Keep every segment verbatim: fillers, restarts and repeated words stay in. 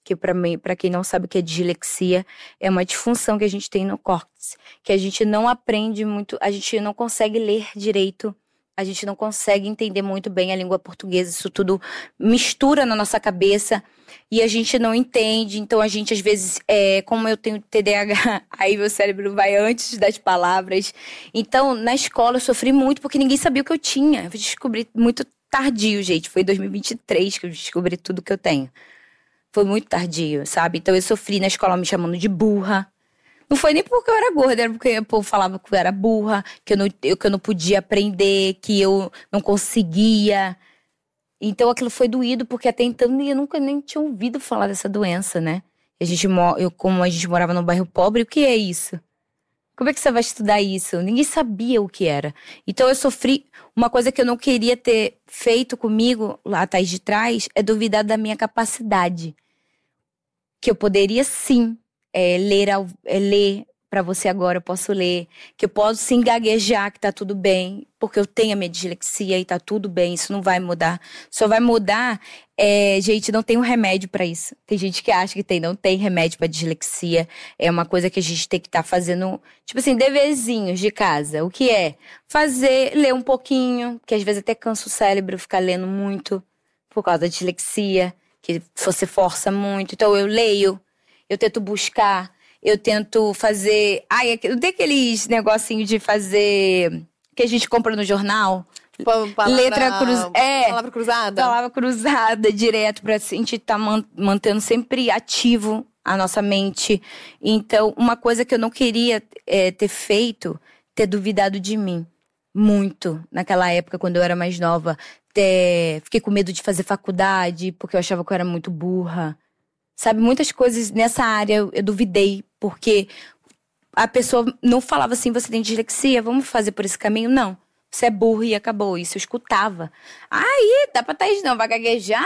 que para mim, para quem não sabe o que é dislexia, é uma disfunção que a gente tem no córtex, que a gente não aprende muito, a gente não consegue ler direito, a gente não consegue entender muito bem a língua portuguesa, isso tudo mistura na nossa cabeça e a gente não entende. Então a gente às vezes, é, como eu tenho T D A H, aí meu cérebro vai antes das palavras. Então na escola eu sofri muito porque ninguém sabia o que eu tinha. Eu descobri muito tardio, gente, foi em dois mil e vinte e três que eu descobri tudo que eu tenho. Foi muito tardio, sabe? Então eu sofri na escola me chamando de burra. Não foi nem porque eu era gorda, era porque o povo falava que eu era burra, que eu não, eu, que eu não podia aprender, que eu não conseguia. Então aquilo foi doído, porque até então eu nunca nem tinha ouvido falar dessa doença, né? A gente, eu, como a gente morava num bairro pobre, o que é isso? Como é que você vai estudar isso? Ninguém sabia o que era. Então eu sofri. Uma coisa que eu não queria ter feito comigo, lá atrás de trás, é duvidar da minha capacidade. Que eu poderia sim é, ler, é, ler para você agora, eu posso ler. Que eu posso sim gaguejar, que tá tudo bem. Porque eu tenho a minha dislexia e tá tudo bem, isso não vai mudar. Só vai mudar, é, gente, não tem um remédio para isso. Tem gente que acha que tem, não tem remédio para dislexia. É uma coisa que a gente tem que estar tá fazendo, tipo assim, deverzinhos de casa. O que é? Fazer, ler um pouquinho, que às vezes até cansa o cérebro ficar lendo muito por causa da dislexia, que você força muito. Então eu leio, eu tento buscar, eu tento fazer... Ai, tem aqueles negocinhos de fazer... que a gente compra no jornal. Palavra, letra cruzada. É, palavra cruzada. Palavra cruzada, direto, pra gente estar tá mantendo sempre ativo a nossa mente. Então, uma coisa que eu não queria é, ter feito, ter duvidado de mim. Muito. Naquela época, quando eu era mais nova. Ter, fiquei com medo de fazer faculdade, porque eu achava que eu era muito burra. Sabe, muitas coisas nessa área eu, eu duvidei, porque a pessoa não falava assim, você tem dislexia, vamos fazer por esse caminho? Não. Você é burro e acabou. Isso eu escutava. Aí, dá pra Thaís não, vai gaguejar.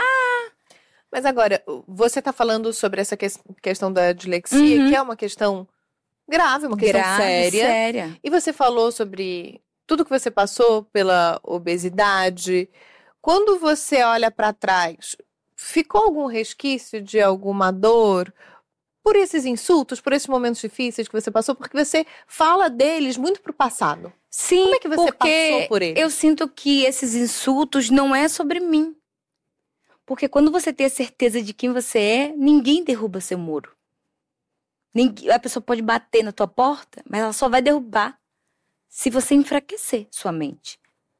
Mas agora, você tá falando sobre essa que- questão da dislexia, uhum. que é uma questão grave, uma questão grave, séria. séria. E você falou sobre tudo que você passou pela obesidade. Quando você olha pra trás, ficou algum resquício de alguma dor por esses insultos, por esses momentos difíceis que você passou? Porque você fala deles muito pro passado. Sim, como é que você porque passou por eles? Eu sinto que esses insultos não é sobre mim. Porque quando você tem a certeza de quem você é, ninguém derruba seu muro. Ninguém, a pessoa pode bater na tua porta, mas ela só vai derrubar se você enfraquecer sua mente.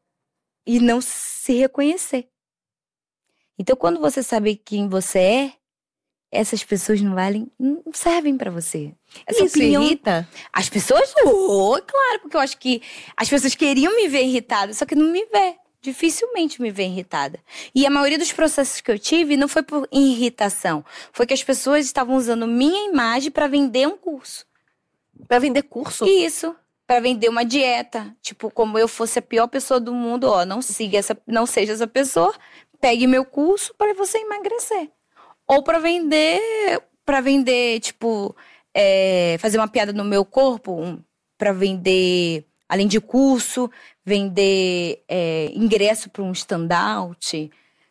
E não se reconhecer. Então, quando você sabe quem você é, essas pessoas não valem, não servem pra você. Essa Isso opinião irrita? As pessoas, oh, claro, porque eu acho que as pessoas queriam me ver irritada, só que não me vê. Dificilmente me vê irritada. E a maioria dos processos que eu tive não foi por irritação. Foi que as pessoas estavam usando minha imagem pra vender um curso. Pra vender curso? Isso. Pra vender uma dieta. Tipo, como eu fosse a pior pessoa do mundo, ó, não siga essa, não seja essa pessoa, pegue meu curso para você emagrecer. Ou pra vender, pra vender, tipo, é, fazer uma piada no meu corpo, um, pra vender, além de curso, vender é, ingresso para um stand-out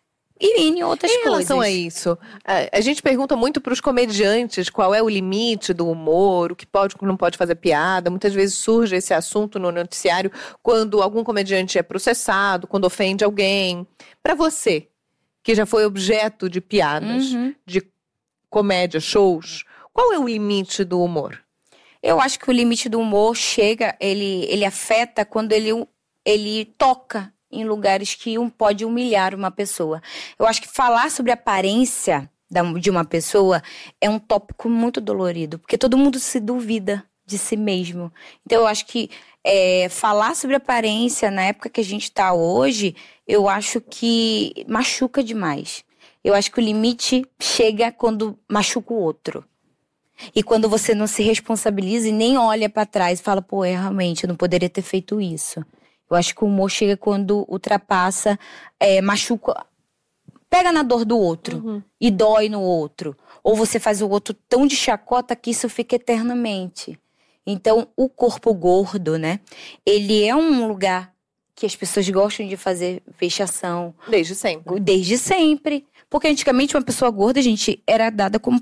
e em outras coisas. Em coisas. relação a isso, a, a gente pergunta muito pros comediantes qual é o limite do humor, o que pode, o que não pode fazer piada. Muitas vezes surge esse assunto no noticiário quando algum comediante é processado, quando ofende alguém. Pra você, que já foi objeto de piadas, uhum. de comédia, shows, qual é o limite do humor? Eu acho que o limite do humor chega, ele, ele afeta quando ele, ele toca em lugares que um pode humilhar uma pessoa. Eu acho que falar sobre a aparência de uma pessoa é um tópico muito dolorido, porque todo mundo se duvida de si mesmo. Então eu acho que é, falar sobre aparência na época que a gente está hoje, eu acho que machuca demais. Eu acho que o limite chega quando machuca o outro. E quando você não se responsabiliza e nem olha pra trás e fala, pô, é, realmente, eu não poderia ter feito isso. Eu acho que o humor chega quando ultrapassa, é, machuca, pega na dor do outro uhum. e dói no outro. Ou você faz o outro tão de chacota que isso fica eternamente. Então, o corpo gordo, né, ele é um lugar que as pessoas gostam de fazer vexação. Desde sempre. Desde sempre. Porque antigamente uma pessoa gorda, gente, era dada como